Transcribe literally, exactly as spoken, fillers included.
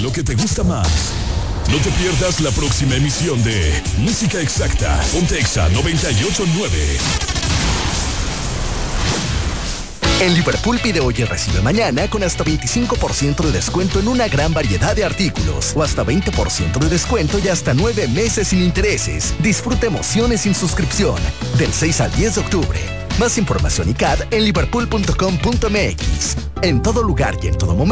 lo que te gusta más. No te pierdas la próxima emisión de Música Exacta. Ponte Exa noventa y ocho punto nueve. En Liverpool pide hoy y recibe mañana con hasta veinticinco por ciento de descuento en una gran variedad de artículos o hasta veinte por ciento de descuento y hasta nueve meses sin intereses. Disfruta emociones sin suscripción del seis al diez de octubre. Más información y C A D en liverpool punto com punto m x. En todo lugar y en todo momento.